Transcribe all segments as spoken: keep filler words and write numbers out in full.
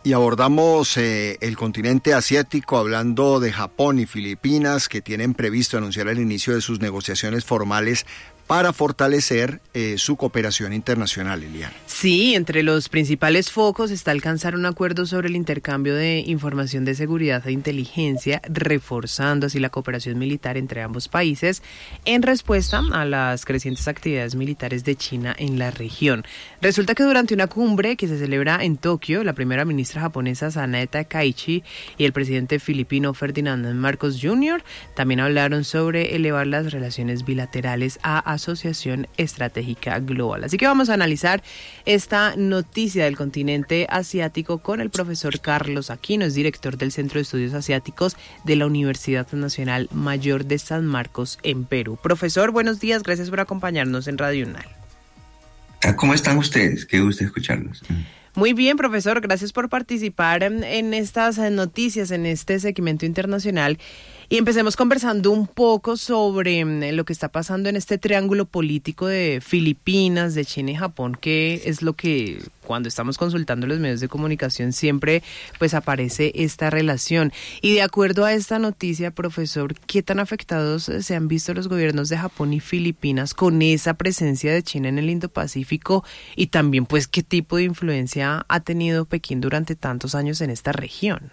Y abordamos eh, el continente asiático hablando de Japón y Filipinas, que tienen previsto anunciar el inicio de sus negociaciones formales para fortalecer eh, su cooperación internacional, Liliana. Sí, entre los principales focos está alcanzar un acuerdo sobre el intercambio de información de seguridad e inteligencia, reforzando así la cooperación militar entre ambos países en respuesta a las crecientes actividades militares de China en la región. Resulta que durante una cumbre que se celebra en Tokio, la primera ministra japonesa Sanae Takaichi y el presidente filipino Ferdinand Marcos junior también hablaron sobre elevar las relaciones bilaterales a Asociación Estratégica Global. Así que vamos a analizar esta noticia del continente asiático con el profesor Carlos Aquino, es director del Centro de Estudios Asiáticos de la Universidad Nacional Mayor de San Marcos en Perú. Profesor, buenos días, gracias por acompañarnos en Radio UNAL. ¿Cómo están ustedes? Qué gusto escucharlos. Muy bien, profesor, gracias por participar en, en estas noticias, en este segmento internacional. Y empecemos conversando un poco sobre lo que está pasando en este triángulo político de Filipinas, de China y Japón, que es lo que cuando estamos consultando los medios de comunicación siempre pues aparece esta relación. Y de acuerdo a esta noticia, profesor, ¿qué tan afectados se han visto los gobiernos de Japón y Filipinas con esa presencia de China en el Indo-Pacífico? Y también pues qué tipo de influencia ha tenido Pekín durante tantos años en esta región.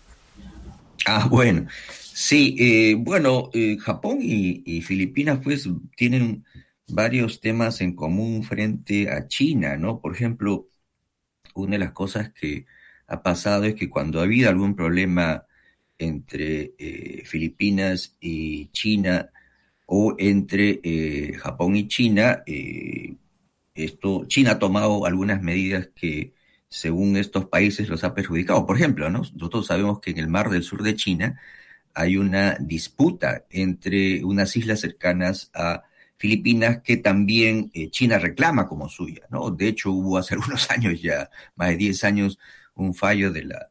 Ah, bueno. Sí, eh, bueno, eh, Japón y, y Filipinas pues tienen varios temas en común frente a China, ¿no? Por ejemplo, una de las cosas que ha pasado es que cuando ha habido algún problema entre eh, Filipinas y China o entre eh, Japón y China, eh, esto, China ha tomado algunas medidas que según estos países los ha perjudicado. Por ejemplo, ¿no? Nosotros sabemos que en el mar del sur de China hay una disputa entre unas islas cercanas a Filipinas que también eh, China reclama como suya, ¿no? De hecho, hubo hace algunos años ya, más de diez años, un fallo de la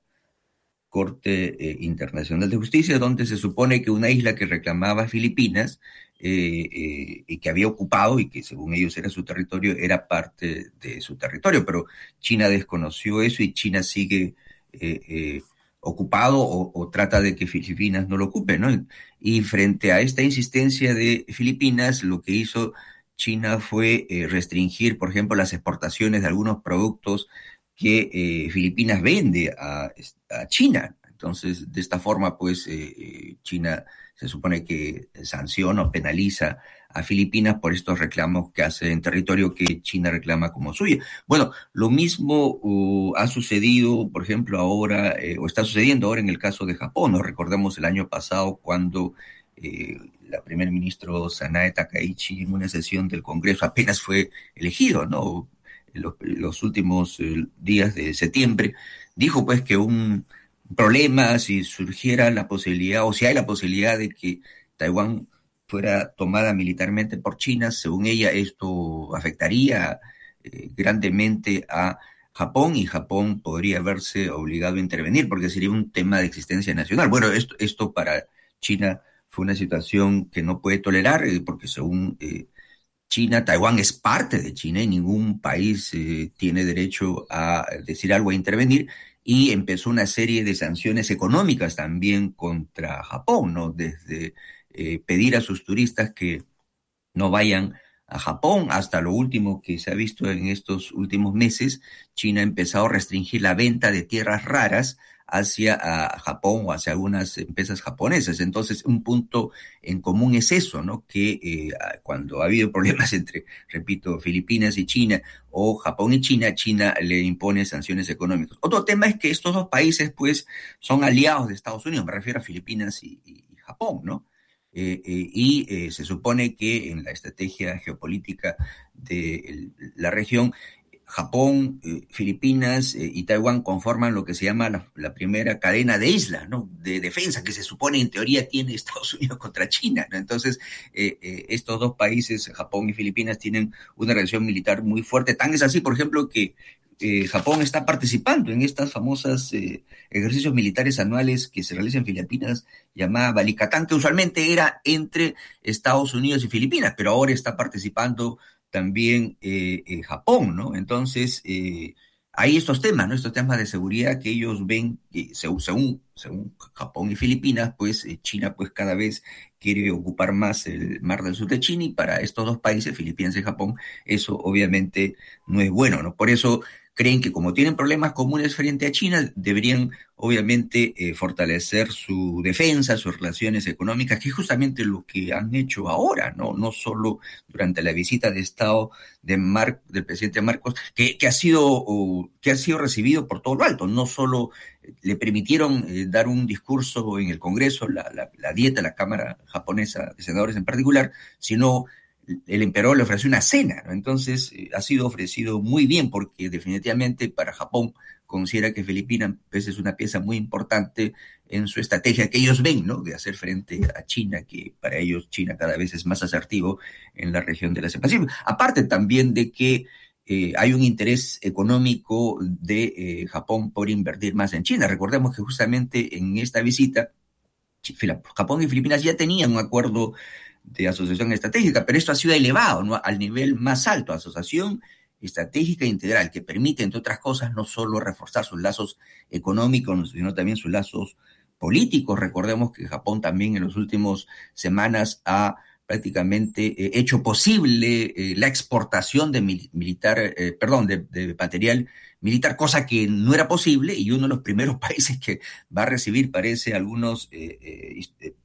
Corte eh, Internacional de Justicia donde se supone que una isla que reclamaba Filipinas eh, eh, y que había ocupado y que según ellos era su territorio, era parte de su territorio, pero China desconoció eso y China sigue eh, eh, ocupado o, o trata de que Filipinas no lo ocupe, ¿no? Y frente a esta insistencia de Filipinas, lo que hizo China fue eh, restringir, por ejemplo, las exportaciones de algunos productos que eh, Filipinas vende a, a China. Entonces, de esta forma, pues, eh, China se supone que sanciona o penaliza a Filipinas por estos reclamos que hace en territorio que China reclama como suya. Bueno, lo mismo uh, ha sucedido, por ejemplo, ahora, eh, o está sucediendo ahora en el caso de Japón. Nos recordamos el año pasado cuando eh, la primer ministro Sanae Takaichi en una sesión del Congreso apenas fue elegido, ¿no? En los, en los últimos eh, días de septiembre, dijo pues que un problema si surgiera la posibilidad, o si hay la posibilidad de que Taiwán fuera tomada militarmente por China, según ella esto afectaría eh, grandemente a Japón y Japón podría verse obligado a intervenir porque sería un tema de existencia nacional. Bueno, esto, esto para China fue una situación que no puede tolerar eh, porque según eh, China, Taiwán es parte de China y ningún país eh, tiene derecho a decir algo, a intervenir, y empezó una serie de sanciones económicas también contra Japón, ¿no? Desde eh, pedir a sus turistas que no vayan a Japón, hasta lo último que se ha visto en estos últimos meses, China ha empezado a restringir la venta de tierras raras hacia a Japón o hacia algunas empresas japonesas. Entonces, un punto en común es eso, ¿no? Que eh, cuando ha habido problemas entre, repito, Filipinas y China o Japón y China, China le impone sanciones económicas. Otro tema es que estos dos países, pues, son aliados de Estados Unidos, me refiero a Filipinas y, y, y Japón, ¿no? Eh, eh, y eh, se supone que en la estrategia geopolítica de la región, Japón, eh, Filipinas eh, y Taiwán conforman lo que se llama la, la primera cadena de islas, ¿no? De defensa que se supone en teoría tiene Estados Unidos contra China, ¿no? Entonces, eh, eh, estos dos países, Japón y Filipinas, tienen una relación militar muy fuerte. Tan es así, por ejemplo, que eh, Japón está participando en estas famosas eh, ejercicios militares anuales que se realizan en Filipinas, llamada Balikatan, que usualmente era entre Estados Unidos y Filipinas, pero ahora está participando también eh, eh, Japón, ¿no? Entonces, eh, hay estos temas, ¿no? Estos temas de seguridad que ellos ven, que según, según, según Japón y Filipinas, pues China pues cada vez quiere ocupar más el mar del sur de China, y para estos dos países, Filipinas y Japón, eso obviamente no es bueno, ¿no? Por eso creen que como tienen problemas comunes frente a China, deberían obviamente eh, fortalecer su defensa, sus relaciones económicas, que es justamente lo que han hecho ahora, ¿no? No solo durante la visita de Estado de Mar, del presidente Marcos, que, que, ha sido, uh, que ha sido recibido por todo lo alto. No solo le permitieron eh, dar un discurso en el Congreso, la, la, la dieta, la Cámara japonesa de senadores en particular, sino el emperador le ofreció una cena, ¿no? Entonces eh, ha sido ofrecido muy bien, porque definitivamente para Japón considera que Filipinas pues, es una pieza muy importante en su estrategia que ellos ven, ¿no? De hacer frente a China, que para ellos China cada vez es más asertivo en la región del Asia-Pacífico. Aparte también de que eh, hay un interés económico de eh, Japón por invertir más en China. Recordemos que justamente en esta visita Japón y Filipinas ya tenían un acuerdo de asociación estratégica, pero esto ha sido elevado, ¿no? Al nivel más alto, asociación estratégica integral, que permite, entre otras cosas, no solo reforzar sus lazos económicos, sino también sus lazos políticos. Recordemos que Japón también en las últimas semanas ha prácticamente eh, hecho posible eh, la exportación de mil, militar, eh, perdón, de, de material militar, cosa que no era posible, y uno de los primeros países que va a recibir, parece, algunos eh, eh, eh,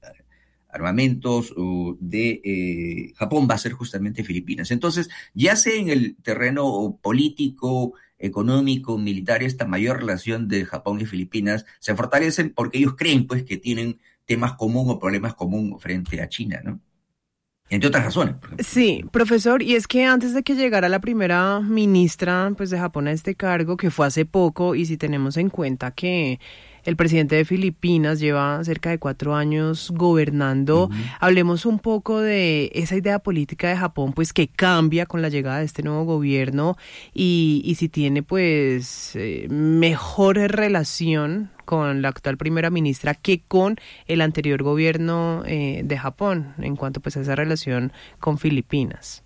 armamentos uh, de eh, Japón va a ser justamente Filipinas. Entonces, ya sea en el terreno político, económico, militar, esta mayor relación de Japón y Filipinas se fortalecen porque ellos creen pues que tienen temas comunes o problemas comunes frente a China, ¿no? Entre otras razones. Sí, profesor, y es que antes de que llegara la primera ministra pues de Japón a este cargo, que fue hace poco, y si tenemos en cuenta que el presidente de Filipinas lleva cerca de cuatro años gobernando, uh-huh. Hablemos un poco de esa idea política de Japón, pues que cambia con la llegada de este nuevo gobierno, y, y si tiene pues eh, mejor relación con la actual primera ministra que con el anterior gobierno eh, de Japón, en cuanto pues a esa relación con Filipinas.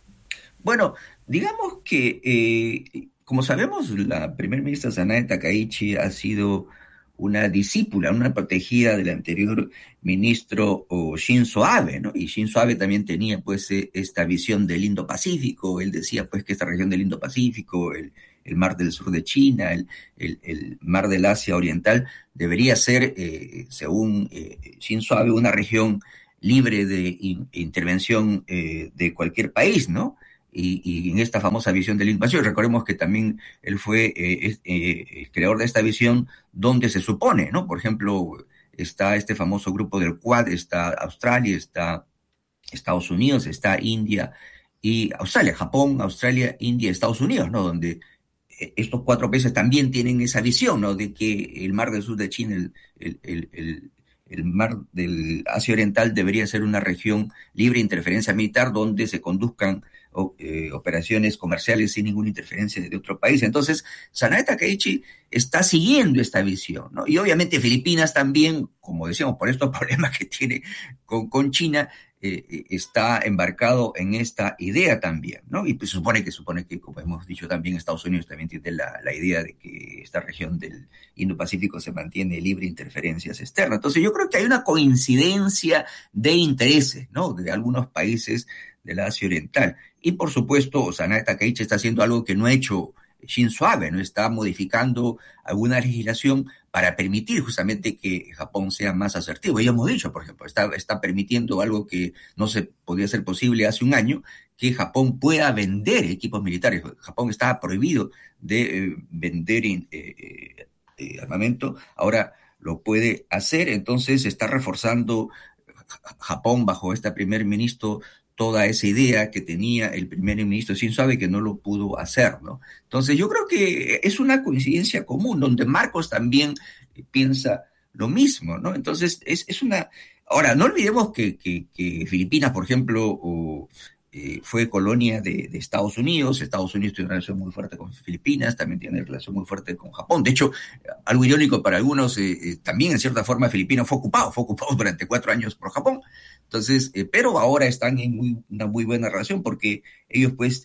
Bueno, digamos que, eh, como sabemos, la primera ministra Sanae Takaichi ha sido una discípula, una protegida del anterior ministro oh, Shinzo Abe, ¿no? Y Shinzo Abe también tenía pues eh, esta visión del Indo-Pacífico. Él decía pues que esta región del Indo-Pacífico, el, el mar del sur de China, el, el, el mar del Asia Oriental, debería ser, eh, según eh, Shinzo Abe, una región libre de in, intervención eh, de cualquier país, ¿no? Y, y en esta famosa visión del Indo-Pacífico, recordemos que también él fue eh, eh, el creador de esta visión, donde se supone, ¿no? Por ejemplo, está este famoso grupo del Quad, está Australia, está Estados Unidos, está India y Australia, Japón, Australia, India, Estados Unidos, ¿no? Donde estos cuatro países también tienen esa visión, ¿no? De que el mar del sur de China, el, el, el, el, el mar del Asia Oriental debería ser una región libre de interferencia militar, donde se conduzcan o, eh, operaciones comerciales sin ninguna interferencia de otro país. Entonces, Sanae Takaichi está siguiendo esta visión, ¿no? Y obviamente Filipinas también, como decíamos, por estos problemas que tiene con, con China, eh, está embarcado en esta idea también, ¿no? Y pues supone que, supone que, como hemos dicho también, Estados Unidos también tiene la, la idea de que esta región del Indo-Pacífico se mantiene libre de interferencias externas. Entonces yo creo que hay una coincidencia de intereses, ¿no? De algunos países de la Asia Oriental. Y por supuesto, Sanae Takaichi está haciendo algo que no ha hecho Shinzo Abe, ¿no? Está modificando alguna legislación para permitir justamente que Japón sea más asertivo. Ya hemos dicho, por ejemplo, está, está permitiendo algo que no se podía ser posible hace un año, que Japón pueda vender equipos militares. Japón estaba prohibido de eh, vender eh, eh, eh, armamento, ahora lo puede hacer. Entonces está reforzando Japón bajo este primer ministro toda esa idea que tenía el primer ministro Shinzo Abe, que no lo pudo hacer, ¿no? Entonces yo creo que es una coincidencia común, donde Marcos también piensa lo mismo, ¿no? Entonces es, es una... Ahora, no olvidemos que, que, que Filipinas, por ejemplo, o, eh, fue colonia de, de Estados Unidos. Estados Unidos tiene una relación muy fuerte con Filipinas, también tiene una relación muy fuerte con Japón. De hecho, algo irónico para algunos, eh, eh, también en cierta forma Filipinas fue ocupado, fue ocupado durante cuatro años por Japón. Entonces, eh, pero ahora están en muy, una muy buena relación, porque ellos pues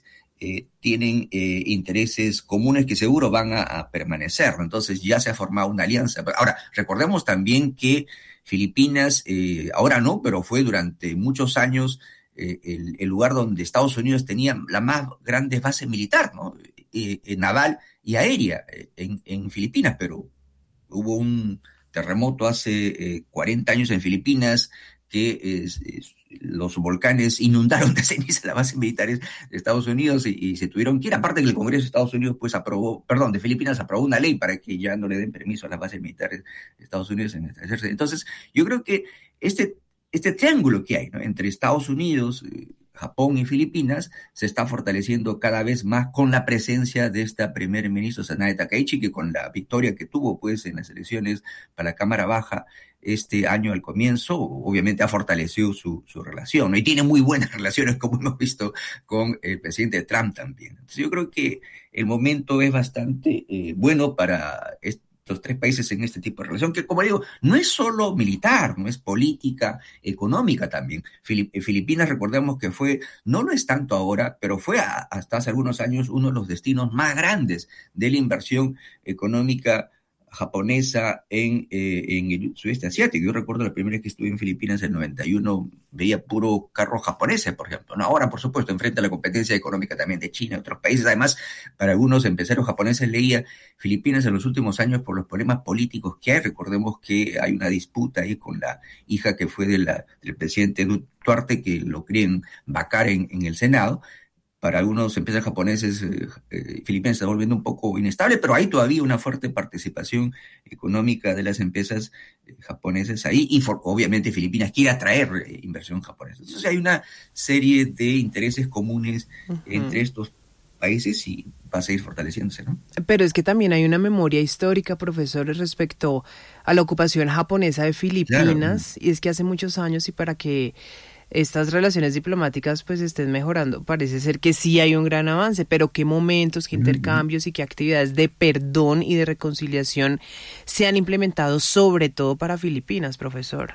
eh, tienen eh, intereses comunes que seguro van a, a permanecer, ¿no? Entonces ya se ha formado una alianza. Ahora, recordemos también que Filipinas, eh, ahora no, pero fue durante muchos años eh, el, el lugar donde Estados Unidos tenía la más grande base militar, ¿no? Eh, eh, naval y aérea eh, en, en Filipinas, pero hubo un terremoto hace eh, cuarenta años en Filipinas que es, es, los volcanes inundaron de ceniza las bases militares de Estados Unidos y, y se tuvieron que ir. Aparte que el Congreso de Estados Unidos pues aprobó, perdón, de Filipinas aprobó una ley para que ya no le den permiso a las bases militares de Estados Unidos en establecerse. Entonces, yo creo que este, este triángulo que hay, ¿no?, entre Estados Unidos, Japón y Filipinas se está fortaleciendo cada vez más con la presencia de esta primer ministro Sanae Takaichi, que con la victoria que tuvo pues en las elecciones para la Cámara Baja este año al comienzo, obviamente ha fortalecido su, su relación, ¿no? Y tiene muy buenas relaciones, como hemos visto con el presidente Trump también. Entonces yo creo que el momento es bastante eh, bueno para estos tres países en este tipo de relación, que como digo, no es solo militar, no es política, económica también. Filip- Filipinas, recordemos que fue, no lo es tanto ahora, pero fue a, hasta hace algunos años uno de los destinos más grandes de la inversión económica japonesa en, eh, en el sudeste asiático. Yo recuerdo la primera vez que estuve en Filipinas en el noventa y uno, veía puro carro japoneses, por ejemplo, ¿no? Ahora, por supuesto, enfrenta la competencia económica también de China y otros países. Además, para algunos empresarios japoneses, leía Filipinas en los últimos años por los problemas políticos que hay. Recordemos que hay una disputa ahí con la hija que fue de la, del presidente Duarte, que lo quieren vacar en, en el Senado. Para algunos empresas japoneses, eh, eh, Filipinas se está volviendo un poco inestable, pero hay todavía una fuerte participación económica de las empresas eh, japonesas ahí, y for, obviamente Filipinas quiere atraer eh, inversión japonesa. Entonces hay una serie de intereses comunes uh-huh. entre estos países y va a seguir fortaleciéndose, ¿no? Pero es que también hay una memoria histórica, profesor, respecto a la ocupación japonesa de Filipinas, claro. Y es que hace muchos años, y para que estas relaciones diplomáticas pues estén mejorando, parece ser que sí hay un gran avance, pero qué momentos, qué intercambios y qué actividades de perdón y de reconciliación se han implementado, sobre todo para Filipinas, profesor.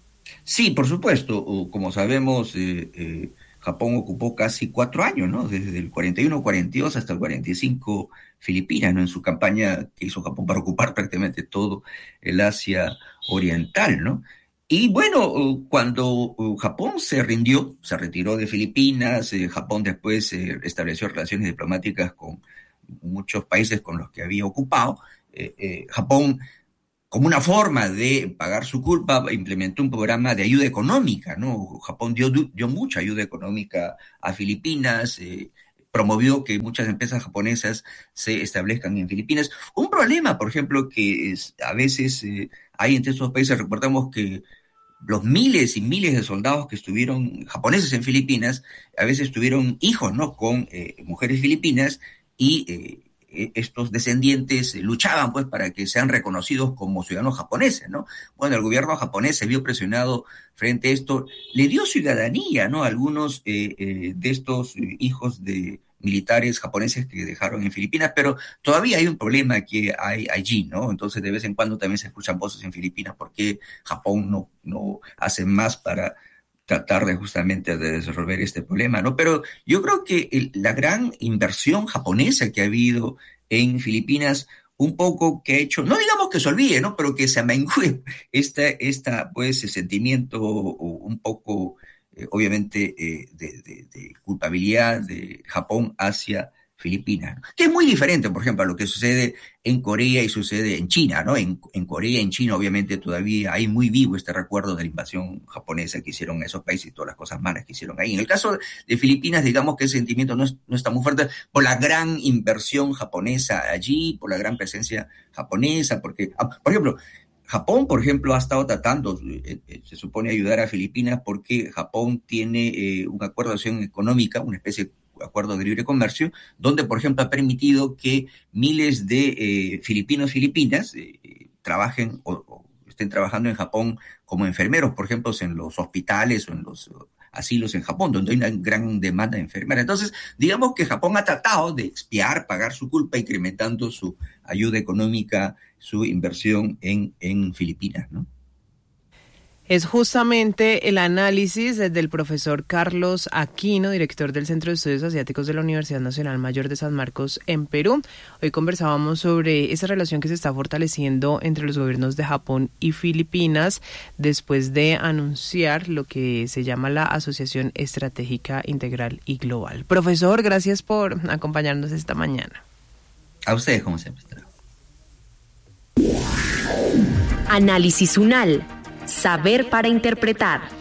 Sí, por supuesto. Como sabemos, eh, eh, Japón ocupó casi cuatro años, ¿no? Desde el cuarenta y uno cuarenta y dos hasta el cuarenta y cinco Filipinas, ¿no? En su campaña que hizo Japón para ocupar prácticamente todo el Asia Oriental, ¿no? Y bueno, cuando Japón se rindió, se retiró de Filipinas, eh, Japón después eh, estableció relaciones diplomáticas con muchos países con los que había ocupado. Eh, eh, Japón, como una forma de pagar su culpa, implementó un programa de ayuda económica, ¿no? Japón dio, dio mucha ayuda económica a Filipinas, eh, promovió que muchas empresas japonesas se establezcan en Filipinas. Un problema, por ejemplo, que es, a veces eh, hay entre estos países, recordamos que los miles y miles de soldados que estuvieron japoneses en Filipinas, a veces tuvieron hijos, ¿no?, con eh, mujeres filipinas, y eh, estos descendientes luchaban pues para que sean reconocidos como ciudadanos japoneses, ¿no? Bueno, el gobierno japonés se vio presionado frente a esto, le dio ciudadanía, ¿no?, a algunos eh, eh, de estos hijos de militares japoneses que dejaron en Filipinas, pero todavía hay un problema que hay allí, ¿no? Entonces de vez en cuando también se escuchan voces en Filipinas porque Japón no, no hace más para tratar de justamente de resolver este problema, ¿no? Pero yo creo que el, la gran inversión japonesa que ha habido en Filipinas, un poco que ha hecho, no digamos que se olvide, ¿no?, pero que se amengüe esta, esta, pues, ese sentimiento un poco Eh, obviamente eh, de, de, de culpabilidad de Japón hacia Filipinas, ¿no?, que es muy diferente, por ejemplo, a lo que sucede en Corea y sucede en China, ¿no? En, en Corea y en China, obviamente, todavía hay muy vivo este recuerdo de la invasión japonesa que hicieron esos países y todas las cosas malas que hicieron ahí. En el caso de Filipinas, digamos que ese sentimiento no, es, no está muy fuerte por la gran inversión japonesa allí, por la gran presencia japonesa, porque, por ejemplo, Japón, por ejemplo, ha estado tratando, eh, eh, se supone, ayudar a Filipinas porque Japón tiene eh, un acuerdo de acción económica, una especie de acuerdo de libre comercio, donde, por ejemplo, ha permitido que miles de eh, filipinos filipinas eh, trabajen o, o estén trabajando en Japón como enfermeros, por ejemplo, en los hospitales o en los asilos en Japón, donde hay una gran demanda de enfermeras. Entonces, digamos que Japón ha tratado de expiar, pagar su culpa, incrementando su ayuda económica, su inversión en, en Filipinas, ¿no? Es justamente el análisis del profesor Carlos Aquino, director del Centro de Estudios Asiáticos de la Universidad Nacional Mayor de San Marcos en Perú. Hoy conversábamos sobre esa relación que se está fortaleciendo entre los gobiernos de Japón y Filipinas después de anunciar lo que se llama la Asociación Estratégica Integral y Global. Profesor, gracias por acompañarnos esta mañana. A ustedes, como siempre. Análisis UNAL. Saber para interpretar.